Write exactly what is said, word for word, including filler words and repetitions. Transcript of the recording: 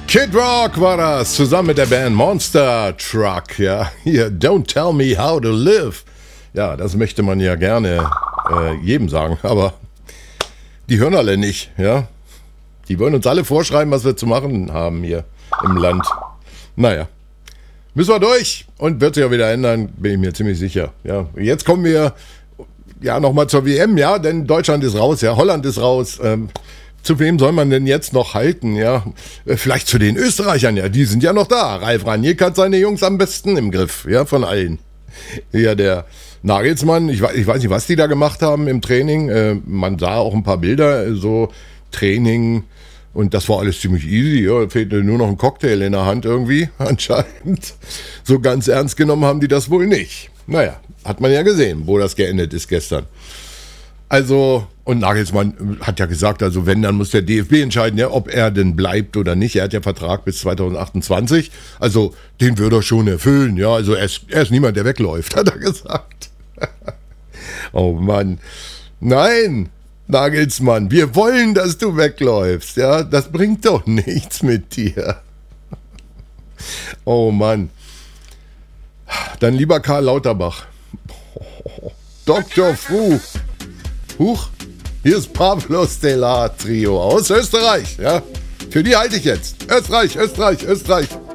Kid Rock war das, zusammen mit der Band Monster Truck, ja. Hier, Don't Tell Me How to Live. Ja, das möchte man ja gerne äh, jedem sagen, aber die hören alle nicht, ja. Die wollen uns alle vorschreiben, was wir zu machen haben hier im Land. Naja, müssen wir durch und wird sich auch wieder ändern, bin ich mir ziemlich sicher. Ja, jetzt kommen wir ja nochmal zur W M, ja, denn Deutschland ist raus, ja, Holland ist raus. Ähm, Zu wem soll man denn jetzt noch halten, ja? Vielleicht zu den Österreichern, ja, die sind ja noch da. Ralf Rangnick hat seine Jungs am besten im Griff, ja, von allen. Ja, der Nagelsmann, ich weiß, ich weiß nicht, was die da gemacht haben im Training. Äh, man sah auch ein paar Bilder, so Training, und das war alles ziemlich easy, ja, fehlte nur noch ein Cocktail in der Hand irgendwie, anscheinend. So ganz ernst genommen haben die das wohl nicht. Naja, hat man ja gesehen, wo das geendet ist gestern. Also, und Nagelsmann hat ja gesagt, also wenn, dann muss der D F B entscheiden, ja, ob er denn bleibt oder nicht. Er hat ja Vertrag bis zwanzig achtundzwanzig, also den würde er schon erfüllen, ja, also er ist, er ist niemand, der wegläuft, hat er gesagt. Oh Mann, nein, Nagelsmann, wir wollen, dass du wegläufst, ja, das bringt doch nichts mit dir. Oh Mann, dann lieber Karl Lauterbach. Doktor Fu. Huch, hier ist Pablo Stellar Trio aus Österreich, ja. Für die halte ich jetzt. Österreich, Österreich, Österreich.